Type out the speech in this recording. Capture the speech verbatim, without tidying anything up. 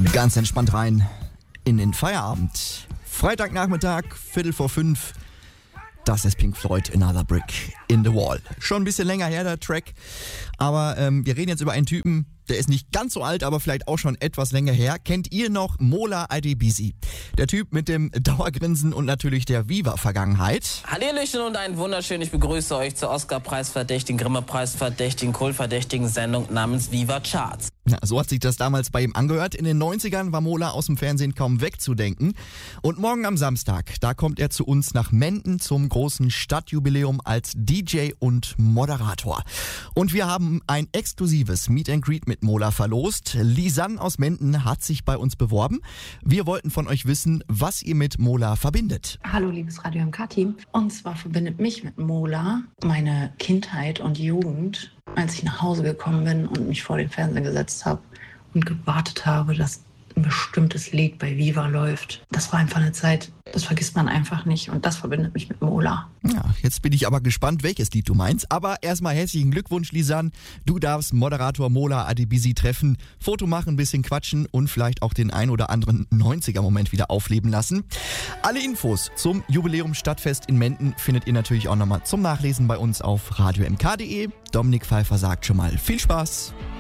Ganz entspannt rein in den Feierabend. Freitagnachmittag, Viertel vor fünf. Das ist Pink Floyd, Another Brick in the Wall. Schon ein bisschen länger her, der Track. Aber ähm, wir reden jetzt über einen Typen, der ist nicht ganz so alt, aber vielleicht auch schon etwas länger her. Kennt ihr noch Mola Adebisi? Der Typ mit dem Dauergrinsen und natürlich der Viva-Vergangenheit. Hallöchen und einen wunderschön. Ich begrüße euch zur Oscar-Preisverdächtigen, Grimme-Preisverdächtigen, Kohl-verdächtigen Sendung namens Viva Charts. Ja, so hat sich das damals bei ihm angehört. In den neunzigern war Mola aus dem Fernsehen kaum wegzudenken. Und morgen am Samstag, da kommt er zu uns nach Menden zum großen Stadtjubiläum als D J und Moderator. Und wir haben ein exklusives Meet and Greet mit Mola verlost. Lisanne aus Menden hat sich bei uns beworben. Wir wollten von euch wissen, was ihr mit Mola verbindet. Hallo liebes Radio M K-Team. Und zwar verbindet mich mit Mola meine Kindheit und Jugend, als ich nach Hause gekommen bin und mich vor den Fernseher gesetzt habe und gewartet habe, dass ein bestimmtes Lied bei Viva läuft. Das war einfach eine Zeit, das vergisst man einfach nicht und das verbindet mich mit Mola. Ja, jetzt bin ich aber gespannt, welches Lied du meinst. Aber erstmal herzlichen Glückwunsch, Lisanne. Du darfst Moderator Mola Adebisi treffen, Foto machen, ein bisschen quatschen und vielleicht auch den ein oder anderen neunziger-Moment wieder aufleben lassen. Alle Infos zum Jubiläum Stadtfest in Menden findet ihr natürlich auch nochmal zum Nachlesen bei uns auf radio m k punkt d e. Dominik Pfeiffer sagt schon mal viel Spaß.